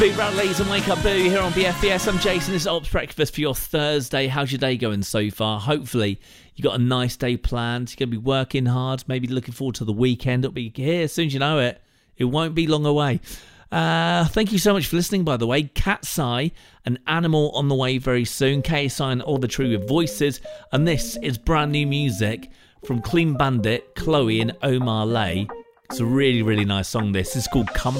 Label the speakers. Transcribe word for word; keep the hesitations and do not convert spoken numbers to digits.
Speaker 1: Big Bradley's and Wake Up Boo here on B F B S. I'm Jason. This is Ops Breakfast for your Thursday. How's your day going so far? Hopefully you got a nice day planned. You're going to be working hard, maybe looking forward to the weekend. It'll be here as soon as you know it. It won't be long away. Uh, thank you so much for listening, by the way. Cat's Eye, an animal on the way very soon. K S I and All the True with Voices. And this is brand new music from Clean Bandit, Chloe and Omar Lay. It's a really, really nice song, this. It's called Come